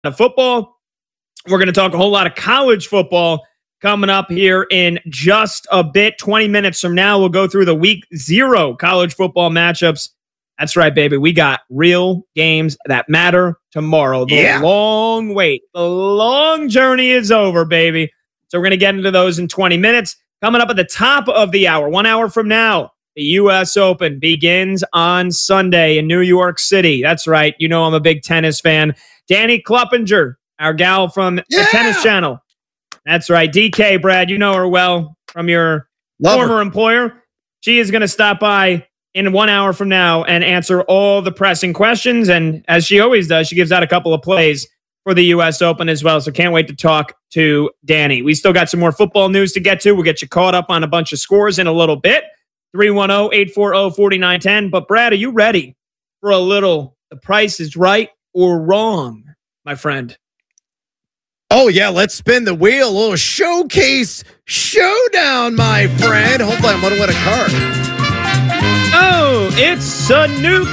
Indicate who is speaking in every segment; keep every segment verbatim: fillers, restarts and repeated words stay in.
Speaker 1: of football. We're going to talk a whole lot of college football coming up here in just a bit. twenty minutes from now, we'll go through the week zero college football matchups. That's right, baby. We got real games that matter tomorrow. The
Speaker 2: yeah.
Speaker 1: long wait, the long journey is over, baby. So we're going to get into those in twenty minutes. Coming up at the top of the hour, one hour from now, the U S Open begins on Sunday in New York City. That's right. You know I'm a big tennis fan. Danny Kluppinger, our gal from
Speaker 2: yeah.
Speaker 1: the Tennis Channel. That's right. D K, Brad, you know her well from your
Speaker 2: Love
Speaker 1: former
Speaker 2: her.
Speaker 1: employer. She is going to stop by in one hour from now and answer all the pressing questions. And as she always does, she gives out a couple of plays for the U S Open as well. So can't wait to talk to Danny. We still got some more football news to get to. We'll get you caught up on a bunch of scores in a little bit. three one zero, eight four zero, four nine one zero. But Brad, are you ready for a little The Price is Right or Wrong, my friend?
Speaker 2: Oh, yeah, let's spin the wheel. A little showcase showdown, my friend. Hopefully I'm going to win a car.
Speaker 1: Oh, it's a new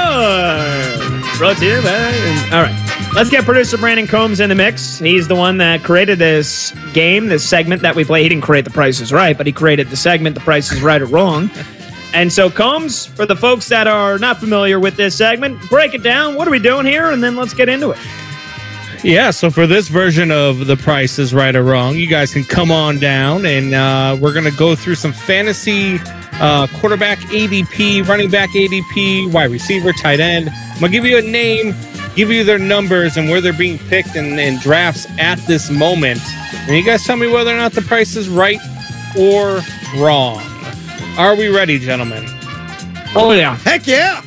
Speaker 1: car. Brought to you by... All right, let's get producer Brandon Combs in the mix. He's the one that created this game, this segment that we play. He didn't create The Price is Right, but he created the segment The Price is Right or Wrong. And so, Combs, for the folks that are not familiar with this segment, break it down. What are we doing here? And then let's get into it.
Speaker 3: Yeah, so for this version of The Price is Right or Wrong, you guys can come on down, and uh, we're going to go through some fantasy uh, quarterback A D P, running back A D P, wide receiver, tight end. I'm going to give you a name, give you their numbers and where they're being picked in, in drafts at this moment. And you guys tell me whether or not the price is right or wrong. Are we ready, gentlemen?
Speaker 1: Oh, yeah.
Speaker 2: Heck yeah.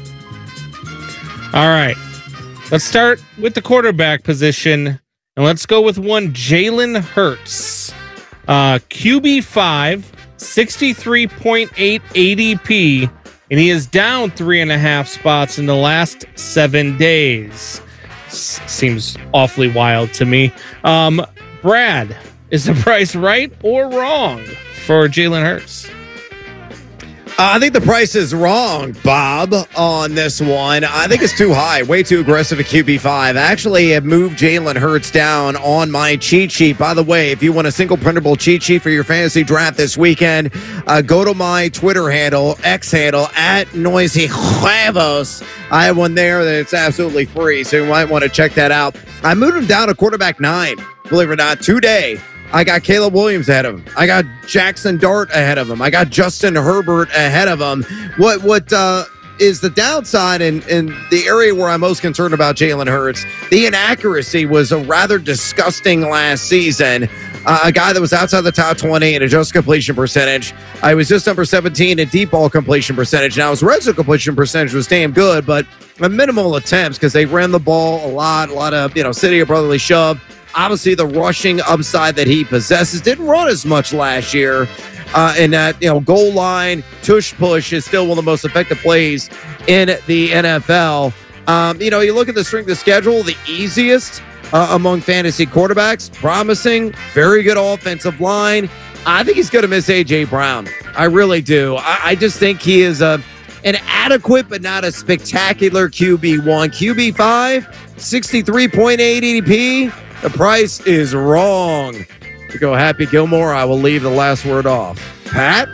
Speaker 3: All right. Let's start with the quarterback position, and let's go with one Jalen Hurts. Uh, Q B five, sixty-three point eight A D P, and he is down three and a half spots in the last seven days. S- seems awfully wild to me. Um, Brad, is the price right or wrong for Jalen Hurts?
Speaker 2: Uh, I think the price is wrong, Bob, on this one. I think it's too high, way too aggressive at Q B five. I actually have moved Jalen Hurts down on my cheat sheet. By the way, if you want a single printable cheat sheet for your fantasy draft this weekend, uh, go to my Twitter handle, X handle, at Noisy Huevos. I have one there that's absolutely free, so you might want to check that out. I moved him down to quarterback nine, believe it or not, today. I got Caleb Williams ahead of him. I got Jackson Dart ahead of him. I got Justin Herbert ahead of him. What what uh, is the downside in, in the area where I'm most concerned about Jalen Hurts? The inaccuracy was a rather disgusting last season. Uh, a guy that was outside the top twenty in adjusted completion percentage. I was just number seventeen in deep ball completion percentage. Now, his red zone completion percentage was damn good, but a minimal attempts because they ran the ball a lot, a lot of, you know, city of brotherly shove. Obviously, the rushing upside that he possesses didn't run as much last year. Uh, and that, you know, goal line, tush push is still one of the most effective plays in the N F L. Um, you know, you look at the strength of schedule, the easiest uh, among fantasy quarterbacks, promising, very good offensive line. I think he's going to miss A J Brown. I really do. I, I just think he is a, an adequate but not a spectacular Q B one. Q B five, sixty-three point eight A D P. The price is wrong. To go Happy Gilmore, I will leave the last word off. Pat?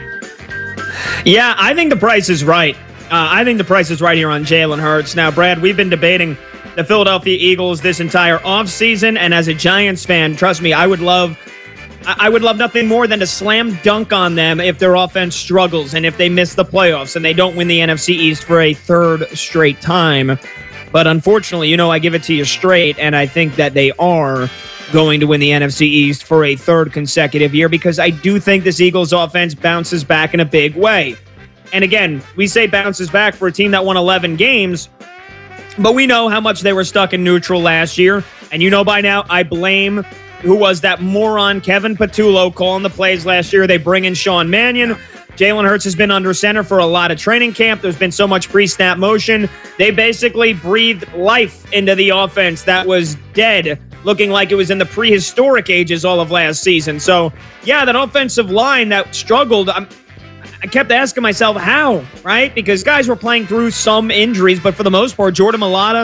Speaker 1: Yeah, I think the price is right. Uh, I think the price is right here on Jalen Hurts. Now, Brad, we've been debating the Philadelphia Eagles this entire offseason, and as a Giants fan, trust me, I would love I would love nothing more than to slam dunk on them if their offense struggles and if they miss the playoffs and they don't win the N F C East for a third straight time. But unfortunately, you know, I give it to you straight, and I think that they are going to win the N F C East for a third consecutive year because I do think this Eagles offense bounces back in a big way. And again, we say bounces back for a team that won eleven games, but we know how much they were stuck in neutral last year. And you know by now, I blame, who was that moron, Kevin Patullo, calling the plays last year. They bring in Sean Mannion. Jalen Hurts has been under center for a lot of training camp. There's been so much pre-snap motion. They basically breathed life into the offense that was dead, looking like it was in the prehistoric ages all of last season. So, yeah, that offensive line that struggled, I'm, I kept asking myself how, right? Because guys were playing through some injuries, but for the most part, Jordan Mailata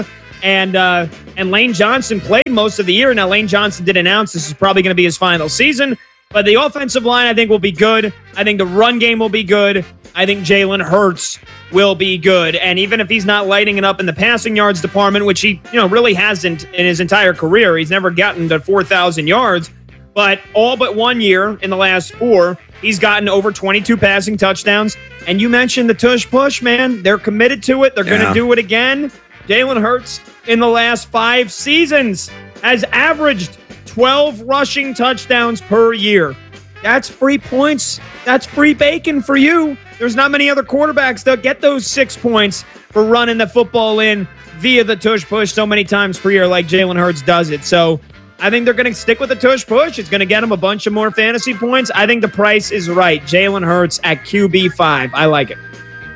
Speaker 1: And uh, and Lane Johnson played most of the year. Now, Lane Johnson did announce this is probably going to be his final season. But the offensive line, I think, will be good. I think the run game will be good. I think Jalen Hurts will be good. And even if he's not lighting it up in the passing yards department, which he you know really hasn't in his entire career, he's never gotten to four thousand yards. But all but one year in the last four, he's gotten over twenty-two passing touchdowns. And you mentioned the tush push, man. They're committed to it. They're yeah. going to do it again. Jalen Hurts in the last five seasons has averaged twelve rushing touchdowns per year. That's free points. That's free bacon for you. There's not many other quarterbacks that get those six points for running the football in via the tush push so many times per year like Jalen Hurts does it. So I think they're going to stick with the tush push. It's going to get them a bunch of more fantasy points. I think the price is right. Jalen Hurts at Q B five. I like it.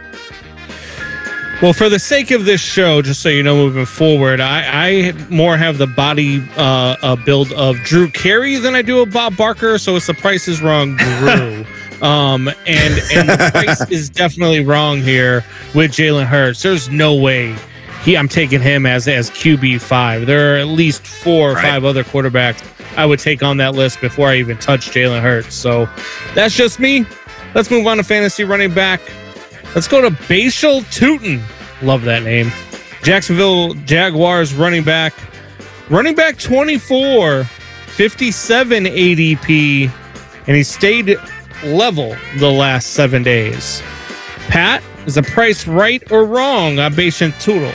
Speaker 3: Well, for the sake of this show, just so you know, moving forward, I, I more have the body uh, uh, build of Drew Carey than I do of Bob Barker, so it's the price is wrong, Drew. um, and and the price is definitely wrong here with Jalen Hurts. There's no way he I'm taking him as as Q B five. There are at least four or right. five other quarterbacks I would take on that list before I even touch Jalen Hurts. So that's just me. Let's move on to fantasy running back. Let's go to Bashal Tutin. Love that name. Jacksonville Jaguars running back. Running back twenty-four, fifty-seven A D P, and he stayed level the last seven days. Pat, is the price right or wrong on Bashal Tutin?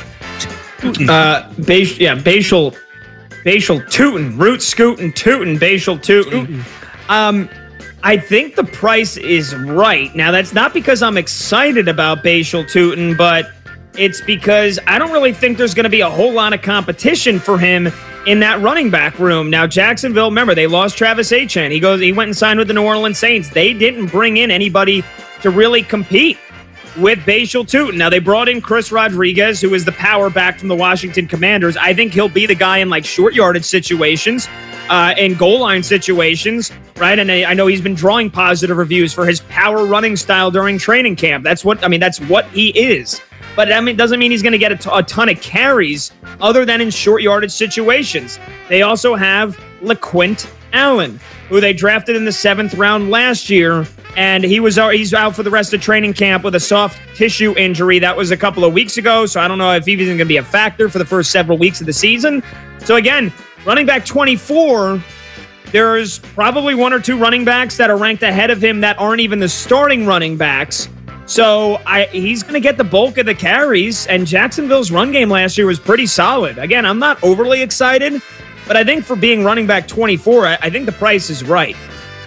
Speaker 1: Uh, Bas- yeah, Bashal, Bashal Tutin, root scootin' Tutin, Bashal Tutin. Um, I think the price is right. Now, that's not because I'm excited about Bashal Tutin, but it's because I don't really think there's going to be a whole lot of competition for him in that running back room. Now, Jacksonville, remember, they lost Travis Etienne. He goes, he went and signed with the New Orleans Saints. They didn't bring in anybody to really compete with Bashal Tutin. Now, they brought in Chris Rodriguez, who is the power back from the Washington Commanders. I think he'll be the guy in like short yardage situations, uh, in goal line situations, right? And I know he's been drawing positive reviews for his power running style during training camp. That's what, I mean, that's what he is. But I mean, doesn't mean he's going to get a, t- a ton of carries other than in short yardage situations. They also have LaQuint Allen, who they drafted in the seventh round last year, and he was he's out for the rest of training camp with a soft tissue injury. That was a couple of weeks ago, so I don't know if he's going to be a factor for the first several weeks of the season. So again, running back twenty-four, there's probably one or two running backs that are ranked ahead of him that aren't even the starting running backs. So I, he's going to get the bulk of the carries, and Jacksonville's run game last year was pretty solid. Again, I'm not overly excited, but I think for being running back twenty-four, I, I think the price is right.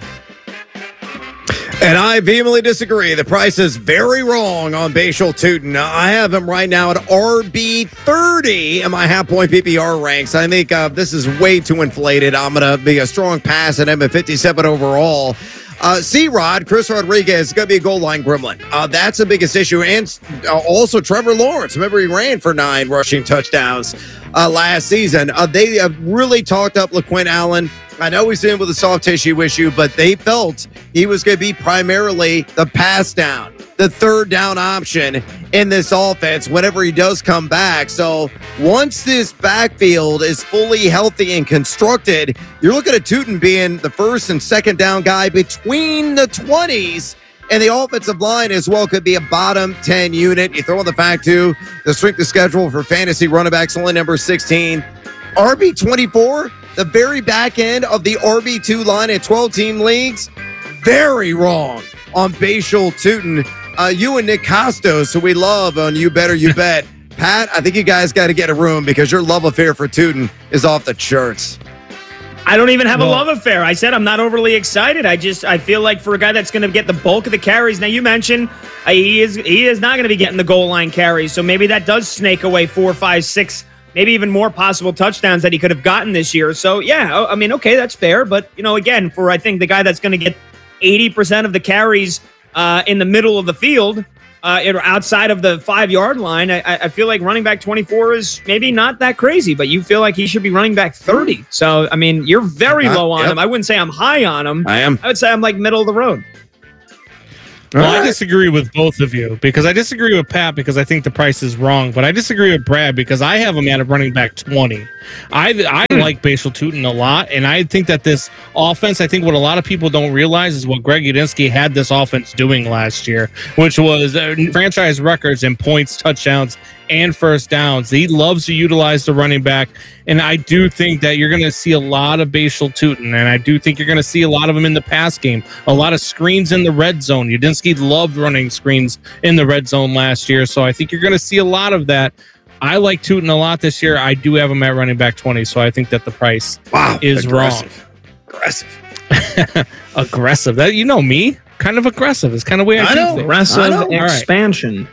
Speaker 2: And I vehemently disagree. The price is very wrong on Bashal Tutin. I have him right now at R B thirty in my half-point P P R ranks. I think uh, this is way too inflated. I'm going to be a strong pass at him at fifty-seven overall. Uh, C-Rod, Chris Rodriguez is going to be a goal line gremlin. Uh, that's the biggest issue. And uh, also Trevor Lawrence. Remember, he ran for nine rushing touchdowns uh, last season. Uh, they have really talked up LaQuint Allen. I know he's in with a soft tissue issue, but they felt he was going to be primarily the pass down, the third down option in this offense whenever he does come back. So once this backfield is fully healthy and constructed, you're looking at Tutin being the first and second down guy between the twenties. And the offensive line as well could be a bottom ten unit. You throw in the fact, too, the strength of schedule for fantasy running backs only number sixteen. R B twenty-four, the very back end of the R B two line in twelve-team leagues. Very wrong on Bashal Tutin. Uh, you and Nick Costos, who we love on You Better You Bet. Pat, I think you guys got to get a room because your love affair for Tutin is off the charts.
Speaker 1: I don't even have
Speaker 3: well,
Speaker 1: a love affair. I said I'm not overly excited. I just I feel like for a guy that's going to get the bulk of the carries. Now you mentioned uh, he is he is not going to be getting the goal line carries, so maybe that does snake away four, five, six, maybe even more possible touchdowns that he could have gotten this year. So yeah, I mean, okay, that's fair. But you know, again, for I think the guy that's going to get eighty percent of the carries uh, in the middle of the field, uh, outside of the five-yard line, I, I feel like running back twenty-four is maybe not that crazy, but you feel like he should be running back thirty. So, I mean, you're very uh, low on
Speaker 2: yep.
Speaker 1: him. I wouldn't say I'm high on him.
Speaker 2: I am.
Speaker 1: I would say I'm like middle of the road.
Speaker 3: Well, I disagree with both of you because I disagree with Pat because I think the price is wrong, but I disagree with Brad because I have him at a running back twenty. I I like Bashal Tutin a lot, and I think that this offense, I think what a lot of people don't realize is what Greg Udinski had this offense doing last year, which was uh, franchise records in points, touchdowns, and first downs. He loves to utilize the running back, and I do think that you're going to see a lot of Bashal Tutin, and I do think you're going to see a lot of them in the pass game, a lot of screens in the red zone. Udinski loved running screens in the red zone last year, so I think you're going to see a lot of that. I like Tutin a lot this year. I do have him at running back twenty, so I think that the price
Speaker 2: wow,
Speaker 3: is
Speaker 2: aggressive.
Speaker 3: wrong.
Speaker 2: Aggressive.
Speaker 3: Aggressive. That, you know me, kind of aggressive. It's kind of way I,
Speaker 2: I know.
Speaker 3: think.
Speaker 1: Aggressive
Speaker 2: I know.
Speaker 1: expansion.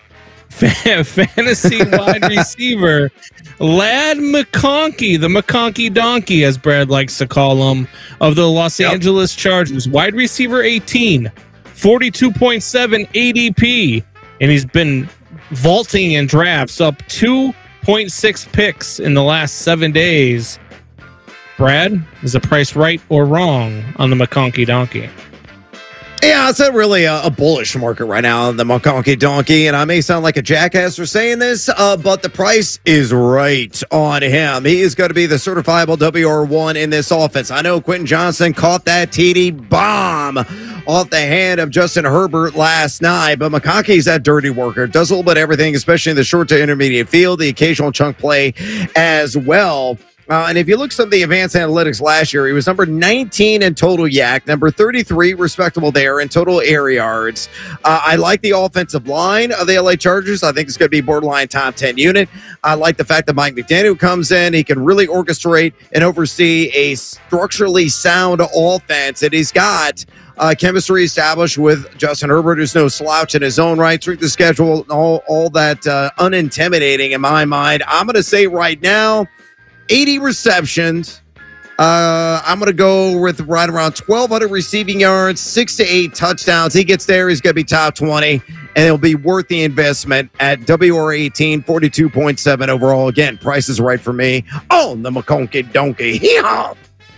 Speaker 3: Fantasy wide receiver Ladd McConkey, the McConkey donkey, as Brad likes to call him, of the Los yep. Angeles Chargers. Wide receiver eighteen, forty-two point seven A D P, and he's been vaulting in drafts, up two point six picks in the last seven days. Brad, is the price right or wrong on the McConkey donkey?
Speaker 2: Yeah, it's a really a, a bullish market right now, the McConkey donkey, and I may sound like a jackass for saying this, uh, but the price is right on him. He is going to be the certifiable W R one in this offense. I know Quentin Johnston caught that T D bomb off the hand of Justin Herbert last night, but McConkey's that dirty worker, does a little bit of everything, especially in the short to intermediate field, the occasional chunk play as well. Uh, and if you look at some of the advanced analytics last year, he was number nineteen in total yak, number thirty-three, respectable there in total air yards. Uh, I like the offensive line of the L A Chargers. I think it's going to be borderline top ten unit. I like the fact that Mike McDaniel comes in. He can really orchestrate and oversee a structurally sound offense. And he's got uh, chemistry established with Justin Herbert, who's no slouch in his own right, through the schedule, all, all that uh, unintimidating in my mind. I'm going to say right now, eighty receptions. Uh, I'm going to go with right around twelve hundred receiving yards, six to eight touchdowns. He gets there, he's going to be top twenty, and it'll be worth the investment at W R eighteen, forty-two point seven overall. Again, price is right for me on the McConkey donkey. Uh,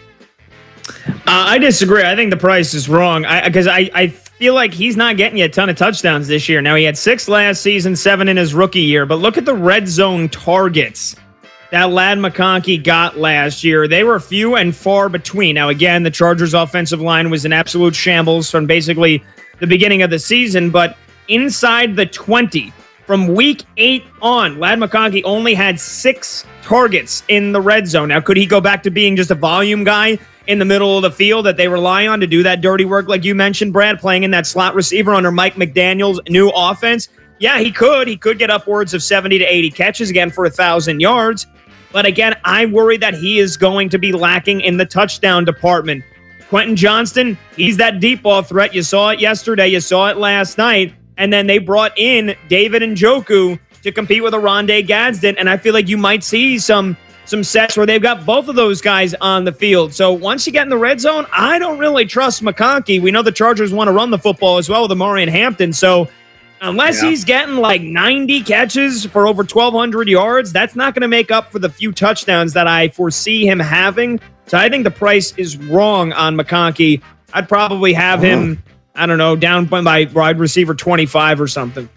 Speaker 1: I disagree. I think the price is wrong because I, I, I feel like he's not getting you a ton of touchdowns this year. Now, he had six last season, seven in his rookie year, but look at the red zone targets that Ladd McConkey got last year. They were few and far between. Now, again, the Chargers' offensive line was an absolute shambles from basically the beginning of the season, but inside the twenty, from week eight on, Ladd McConkey only had six targets in the red zone. Now, could he go back to being just a volume guy in the middle of the field that they rely on to do that dirty work, like you mentioned, Brad, playing in that slot receiver under Mike McDaniel's new offense? Yeah, he could. He could get upwards of seventy to eighty catches again for one thousand yards. But again, I worry that he is going to be lacking in the touchdown department. Quentin Johnston, he's that deep ball threat. You saw it yesterday. You saw it last night. And then they brought in David Njoku to compete with Oronde Gadsden. And I feel like you might see some, some sets where they've got both of those guys on the field. So once you get in the red zone, I don't really trust McConkey. We know the Chargers want to run the football as well with Amari and Hampton. So unless yeah. he's getting like ninety catches for over twelve hundred yards, that's not going to make up for the few touchdowns that I foresee him having. So I think the price is wrong on McConkey. I'd probably have him, I don't know, down by my wide receiver twenty-five or something.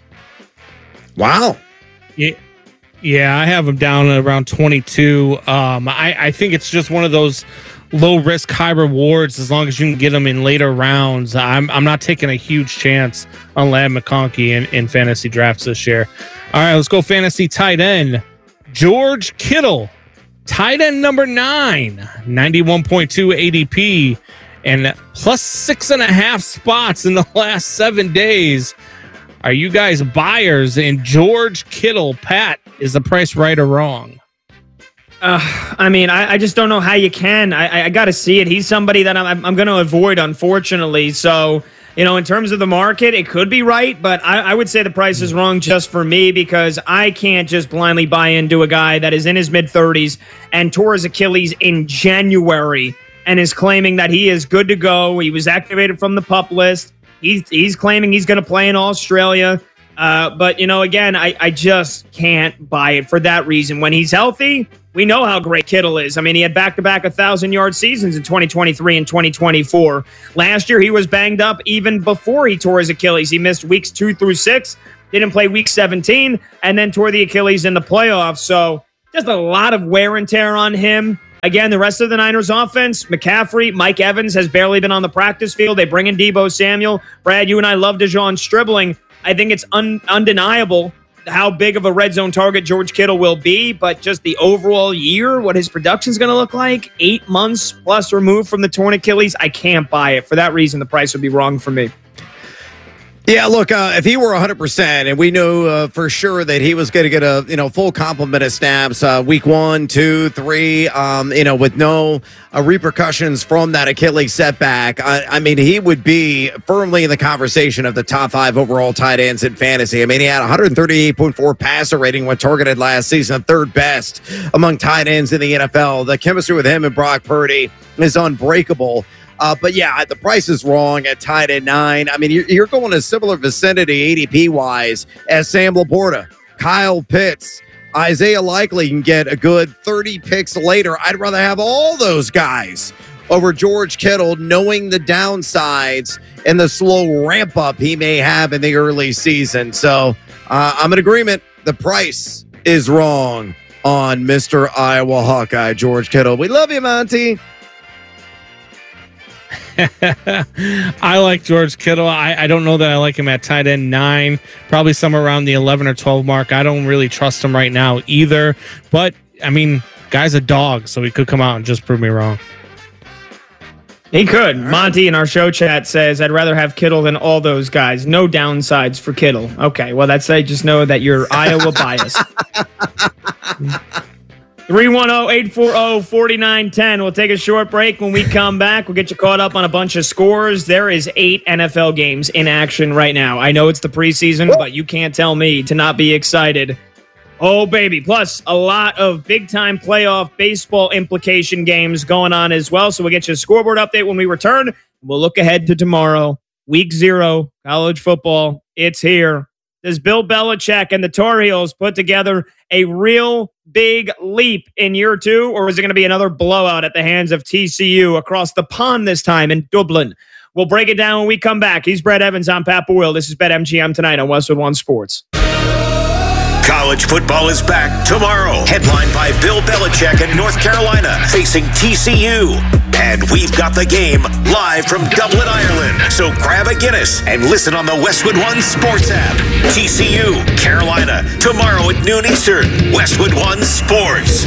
Speaker 2: Wow.
Speaker 3: Yeah, yeah, I have him down at around twenty-two. Um, I, I think it's just one of those low risk, high rewards. As long as you can get them in later rounds, I'm I'm not taking a huge chance on Ladd McConkey in, in fantasy drafts this year. All right, let's go fantasy tight end. George Kittle, tight end number nine, ninety-one point two A D P, and plus six and a half spots in the last seven days. Are you guys buyers in George Kittle? Pat, is the price right or wrong?
Speaker 1: Uh, I mean, I, I just don't know how you can. I, I, I got to see it. He's somebody that I'm, I'm going to avoid, unfortunately. So, you know, in terms of the market, it could be right, but I, I would say the price is wrong just for me because I can't just blindly buy into a guy that is in his mid-thirties and tore his Achilles in January and is claiming that he is good to go. He was activated from the PUP list. He's, he's claiming he's going to play in Australia. Uh, but, you know, again, I, I just can't buy it for that reason. When he's healthy, we know how great Kittle is. I mean, he had back-to-back one thousand-yard seasons in twenty twenty-three and twenty twenty-four. Last year, he was banged up even before he tore his Achilles. He missed weeks two through six, didn't play week seventeen, and then tore the Achilles in the playoffs. So just a lot of wear and tear on him. Again, the rest of the Niners offense, McCaffrey, Mike Evans has barely been on the practice field. They bring in Deebo Samuel. Brad, you and I love DeJon Stribling. I think it's un- undeniable how big of a red zone target George Kittle will be, but just the overall year, what his production is going to look like, eight months plus removed from the torn Achilles, I can't buy it. For that reason, the price would be wrong for me.
Speaker 2: Yeah, look, uh, if he were one hundred percent and we knew uh, for sure that he was going to get a you know full complement of snaps uh, week one, two, three, um, you know, with no uh, repercussions from that Achilles setback, I, I mean, he would be firmly in the conversation of the top five overall tight ends in fantasy. I mean, he had one thirty-eight point four passer rating when targeted last season, third best among tight ends in the N F L. The chemistry with him and Brock Purdy is unbreakable. Uh, but yeah, the price is wrong at tight end nine. I mean, you're, you're going a similar vicinity A D P wise as Sam Laporta, Kyle Pitts, Isaiah Likely can get a good thirty picks later. I'd rather have all those guys over George Kittle, knowing the downsides and the slow ramp up he may have in the early season. So uh, I'm in agreement. The price is wrong on Mister Iowa Hawkeye, George Kittle. We love you, Monty.
Speaker 3: I like George Kittle. I, I don't know that I like him at tight end nine, probably somewhere around the eleven or twelve mark. I don't really trust him right now either. But, I mean, guy's a dog, so he could come out and just prove me wrong.
Speaker 1: He could. Monty in our show chat says, I'd rather have Kittle than all those guys. No downsides for Kittle. Okay, well, that's I just know that you're Iowa biased. three one zero, eight four zero, four nine one zero. We'll take a short break. When we come back, we'll get you caught up on a bunch of scores. There is eight N F L games in action right now. I know it's the preseason, but you can't tell me to not be excited. Oh, baby. Plus, a lot of big-time playoff baseball implication games going on as well. So we'll get you a scoreboard update when we return. We'll look ahead to tomorrow. Week zero, college football. It's here. Does Bill Belichick and the Tar Heels put together a real big leap in year two, or is it going to be another blowout at the hands of T C U across the pond this time in Dublin? We'll break it down when we come back. He's Brett Evans. I'm Pat Boyle. This is BetMGM tonight on Westwood One Sports.
Speaker 4: College football is back tomorrow. Headlined by Bill Belichick in North Carolina, facing T C U. And we've got the game live from Dublin, Ireland. So grab a Guinness and listen on the Westwood One Sports app. T C U, Carolina, tomorrow at noon Eastern. Westwood One Sports.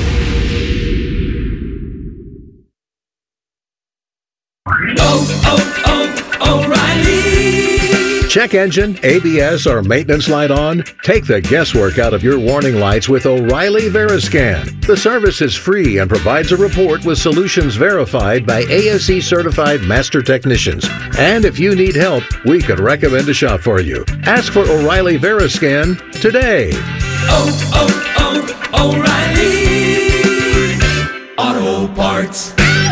Speaker 5: Oh, oh, oh, O'Reilly.
Speaker 6: Check engine, A B S, or maintenance light on? Take the guesswork out of your warning lights with O'Reilly Veriscan. The service is free and provides a report with solutions verified by A S E-certified master technicians. And if you need help, we could recommend a shop for you. Ask for O'Reilly Veriscan today.
Speaker 5: Oh, oh, oh, O'Reilly Auto Parts.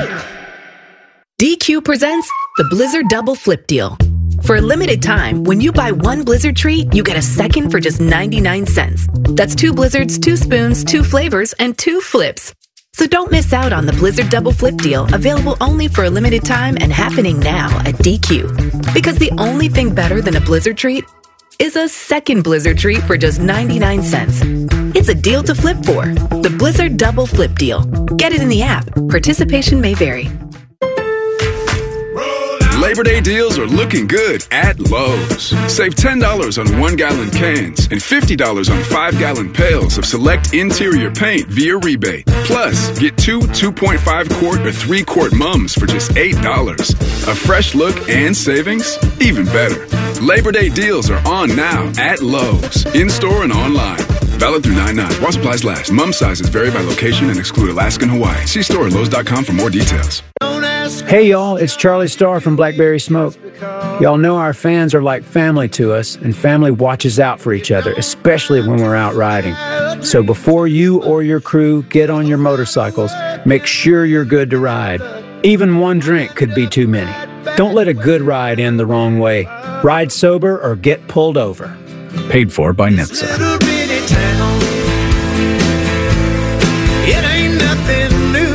Speaker 7: D Q presents the Blizzard Double Flip Deal. For a limited time, when you buy one Blizzard treat, you get a second for just ninety-nine cents. That's two Blizzards, two spoons, two flavors, and two flips. So don't miss out on the Blizzard Double Flip Deal, available only for a limited time and happening now at D Q. Because the only thing better than a Blizzard treat is a second Blizzard treat for just ninety-nine cents. It's a deal to flip for. The Blizzard Double Flip Deal. Get it in the app. Participation may vary.
Speaker 8: Labor Day deals are looking good at Lowe's. Save ten dollars on one-gallon cans and fifty dollars on five-gallon pails of select interior paint via rebate. Plus, get two two point five quart or three quart mums for just eight dollars. A fresh look and savings? Even better. Labor Day deals are on now at Lowe's, in-store and online. Valid through nine nine. While supplies last. Mum sizes vary by location and exclude Alaska and Hawaii. See store at Lowe's dot com for more details.
Speaker 9: Hey y'all, it's Charlie Starr from Blackberry Smoke. Y'all know our fans are like family to us, and family watches out for each other, especially when we're out riding. So before you or your crew get on your motorcycles, make sure you're good to ride. Even one drink could be too many. Don't let a good ride end the wrong way. Ride sober or get pulled over.
Speaker 10: Paid for by N H T S A.
Speaker 5: It ain't nothing new.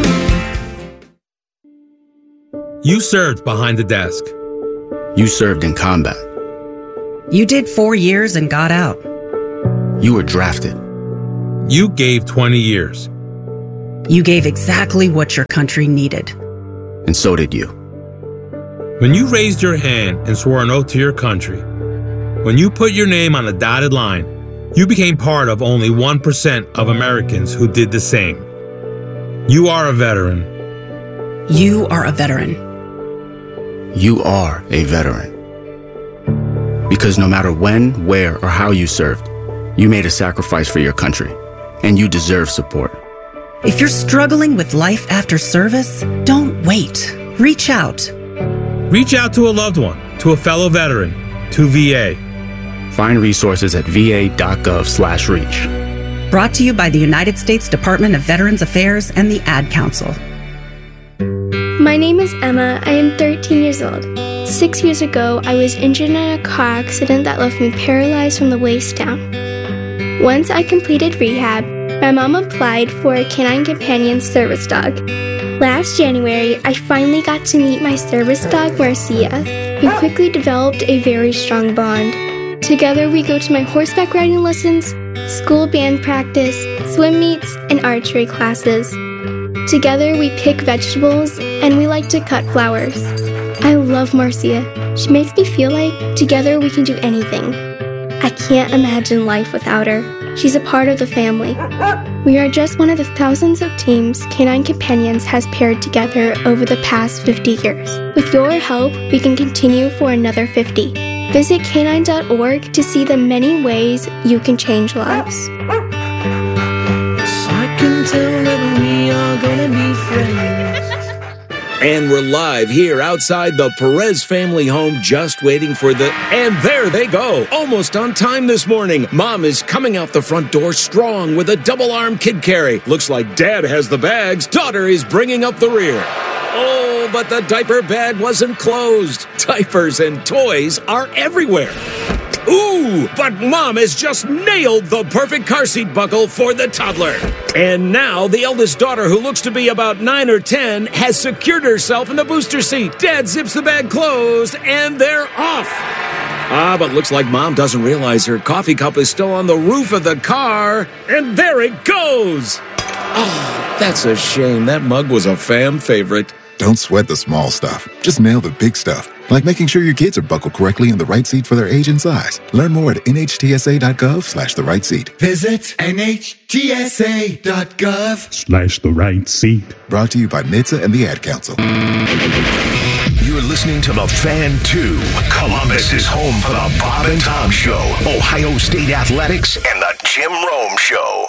Speaker 11: You served behind the desk.
Speaker 12: You served in combat.
Speaker 13: You did four years and got out.
Speaker 12: You were drafted.
Speaker 11: You gave twenty years.
Speaker 13: You gave exactly what your country needed.
Speaker 12: And so did you.
Speaker 11: When you raised your hand and swore an oath to your country, when you put your name on a dotted line, you became part of only one percent of Americans who did the same. You are a veteran.
Speaker 13: You are a veteran.
Speaker 12: You are a veteran. Because no matter when, where, or how you served, you made a sacrifice for your country, and you deserve support.
Speaker 13: If you're struggling with life after service, don't wait. Reach out.
Speaker 11: Reach out to a loved one, to a fellow veteran, to V A.
Speaker 12: Find resources at va.gov slash reach.
Speaker 13: Brought to you by the United States Department of Veterans Affairs and the Ad Council.
Speaker 14: My name is Emma. I am thirteen years old. Six years ago, I was injured in a car accident that left me paralyzed from the waist down. Once I completed rehab, my mom applied for a Canine Companion service dog. Last January, I finally got to meet my service dog, Marcia. We quickly developed a very strong bond. Together, we go to my horseback riding lessons, school band practice, swim meets, and archery classes. Together, we pick vegetables, and we like to cut flowers. I love Marcia. She makes me feel like together we can do anything. I can't imagine life without her. She's a part of the family. We are just one of the thousands of teams Canine Companions has paired together over the past fifty years. With your help, we can continue for another fifty. Visit canine dot org to see the many ways you can change lives.
Speaker 5: I can tell that we are gonna be friends.
Speaker 15: And we're live here outside the Perez family home, just waiting for the... And there they go, almost on time this morning. Mom is coming out the front door strong with a double-arm kid carry. Looks like Dad has the bags. Daughter is bringing up the rear. Oh, but the diaper bag wasn't closed. Diapers and toys are everywhere. Ooh, but Mom has just nailed the perfect car seat buckle for the toddler. And now the eldest daughter, who looks to be about nine or ten, has secured herself in the booster seat. Dad zips the bag closed, and they're off. Ah, but looks like Mom doesn't realize her coffee cup is still on the roof of the car. And there it goes. Oh, that's a shame. That mug was a fam favorite.
Speaker 16: Don't sweat the small stuff. Just nail the big stuff, like making sure your kids are buckled correctly in the right seat for their age and size. Learn more at nhtsa.gov slash the right seat.
Speaker 5: Visit nhtsa.gov
Speaker 16: Slash the right seat. Brought to you by N H T S A and the Ad Council.
Speaker 4: You're listening to The Fan two. Columbus is home for the Bob and Tom Show, Ohio State Athletics, and the Jim Rome Show.